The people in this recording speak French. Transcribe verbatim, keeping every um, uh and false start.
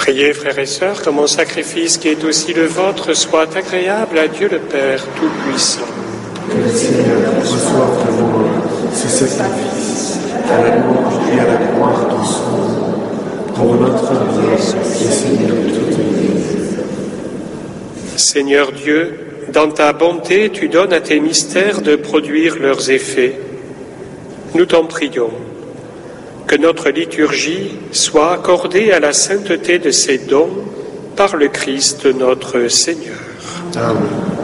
Priez, frères et sœurs, que mon sacrifice qui est aussi le vôtre soit agréable à Dieu le Père Tout-Puissant. Que le Seigneur reçoive de vos mains ce sacrifice, à la louange et à la gloire de son nom, pour notre bien et celui de toute l'Église. Seigneur Dieu, dans ta bonté, tu donnes à tes mystères de produire leurs effets. Nous t'en prions. Que notre liturgie soit accordée à la sainteté de ces dons par le Christ notre Seigneur. Amen.